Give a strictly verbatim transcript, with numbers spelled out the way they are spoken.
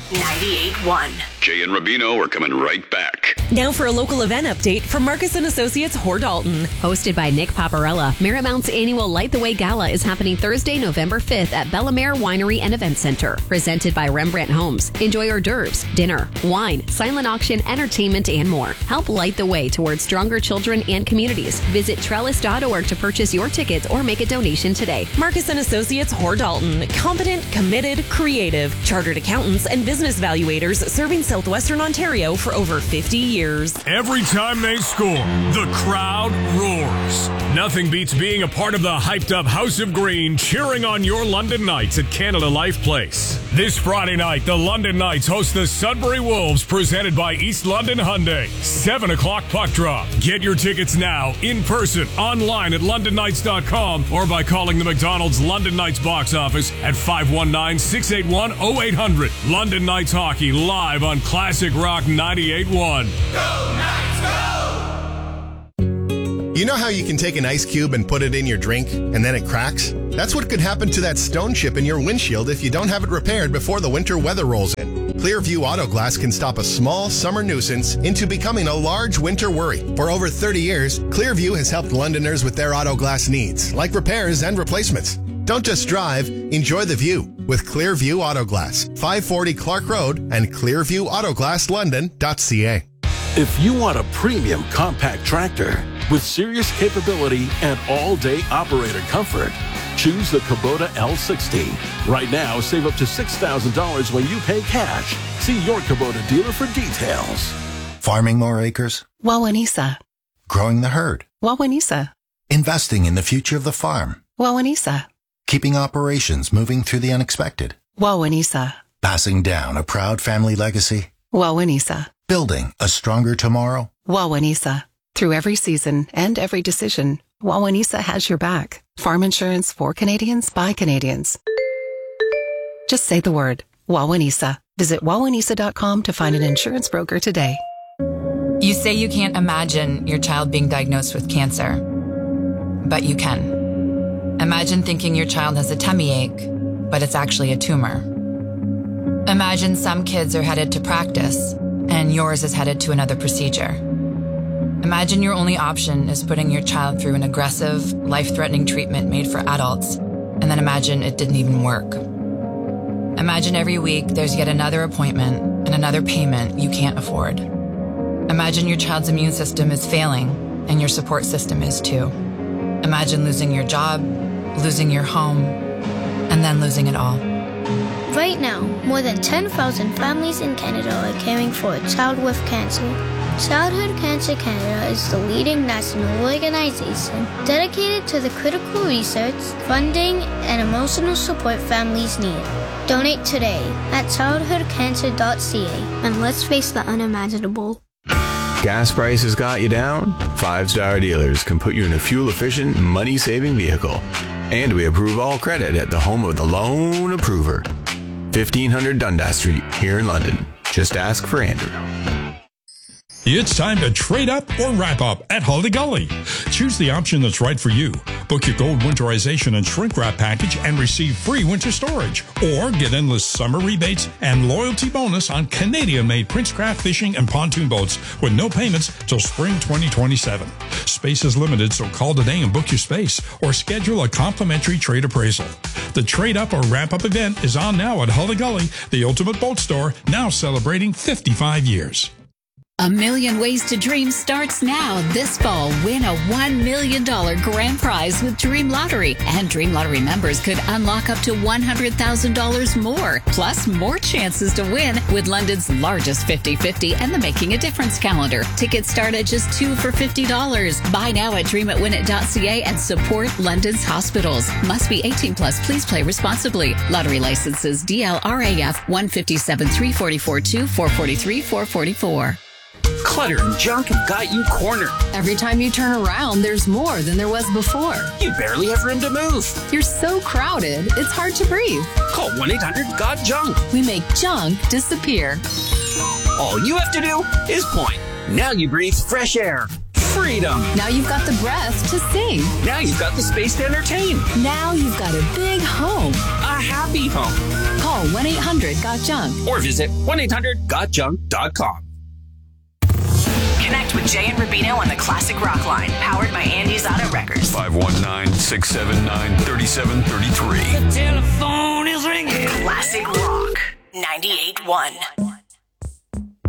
ninety-eight point one. Jay and Rubino are coming right back. Now for a local event update from Marcus and Associates Hordalton. Hosted by Nick Paparella, Marymount's annual Light the Way Gala is happening Thursday, November fifth at Bellamere Winery and Event Center. Presented by Rembrandt Homes. Enjoy hors d'oeuvres, dinner, wine, silent auction, entertainment, and more. Help light the way towards stronger children and communities. Visit trellis dot org to purchase your tickets or make a donation today. Marcus and Associates Hordalton. Competent, committed, creative. Chartered accountants and business valuators serving Southwestern Ontario for over fifty years. Every time they score, the crowd roars. Nothing beats being a part of the hyped-up House of Green cheering on your London Knights at Canada Life Place. This Friday night, the London Knights host the Sudbury Wolves, presented by East London Hyundai. seven o'clock puck drop. Get your tickets now, in person, online at london knights dot com, or by calling the McDonald's London Knights box office at five one nine, six eight one, oh eight hundred. London Knights Hockey live on Classic Rock ninety-eight point one. Go Knights, go! You know how you can take an ice cube and put it in your drink and then it cracks? That's what could happen to that stone chip in your windshield if you don't have it repaired before the winter weather rolls in. Clearview Auto Glass can stop a small summer nuisance into becoming a large winter worry. For over thirty years, Clearview has helped Londoners with their auto glass needs, like repairs and replacements. Don't just drive, enjoy the view with Clearview Auto Glass, five forty Clark Road and clearview auto glass london dot c a. If you want a premium compact tractor with serious capability and all-day operator comfort, choose the Kubota L sixty. Right now, save up to six thousand dollars when you pay cash. See your Kubota dealer for details. Farming more acres? Wawanisa. Growing the herd? Wawanisa. Investing in the future of the farm? Wawanisa. Keeping operations moving through the unexpected? Wawanisa. Passing down a proud family legacy? Wawanisa. Building a stronger tomorrow? Wawanisa. Through every season and every decision, Wawanisa has your back. Farm insurance for Canadians by Canadians. Just say the word, Wawanisa. Visit wawanisa dot com to find an insurance broker today. You say you can't imagine your child being diagnosed with cancer, but you can. Imagine thinking your child has a tummy ache, but it's actually a tumor. Imagine some kids are headed to practice, and yours is headed to another procedure. Imagine your only option is putting your child through an aggressive, life-threatening treatment made for adults, and then imagine it didn't even work. Imagine every week there's yet another appointment and another payment you can't afford. Imagine your child's immune system is failing, and your support system is too. Imagine losing your job, losing your home, and then losing it all. Right now, more than ten thousand families in Canada are caring for a child with cancer. Childhood Cancer Canada is the leading national organization dedicated to the critical research, funding, and emotional support families need. Donate today at childhood cancer dot c a and let's face the unimaginable. Gas prices got you down? Five Star Dealers can put you in a fuel-efficient, money-saving vehicle. And we approve all credit at the home of the loan approver. fifteen hundred Dundas Street, here in London. Just ask for Andrew. It's time to trade up or wrap up at Holly Gully. Choose the option that's right for you. Book your gold winterization and shrink wrap package and receive free winter storage. Or get endless summer rebates and loyalty bonus on Canadian-made Princecraft fishing and pontoon boats with no payments till spring twenty twenty-seven. Space is limited, so call today and book your space or schedule a complimentary trade appraisal. The trade up or wrap up event is on now at Holly Gully, the ultimate boat store, now celebrating fifty-five years. A Million Ways to Dream starts now. This fall, win a one million dollars grand prize with Dream Lottery. And Dream Lottery members could unlock up to one hundred thousand dollars more. Plus, more chances to win with London's largest fifty-fifty and the Making a Difference calendar. Tickets start at just two for fifty dollars. Buy now at dream it win it dot c a and support London's hospitals. Must be eighteen plus. Please play responsibly. Lottery licenses D L R A F one fifty-seven three forty-four two four forty-three four forty-four. Clutter and junk have got you cornered. Every time you turn around, there's more than there was before. You barely have room to move. You're so crowded, it's hard to breathe. Call one eight hundred got junk. We make junk disappear. All you have to do is point. Now you breathe fresh air. Freedom. Now you've got the breath to sing. Now you've got the space to entertain. Now you've got a big home. A happy home. Call Call one eight hundred got junk. Or visit one eight hundred got junk dot com. Connect with Jay and Rubino on the Classic Rock Line, powered by Andy's Auto Records. five one nine, six seven nine, three seven three three. The telephone is ringing. Classic Rock ninety-eight point one.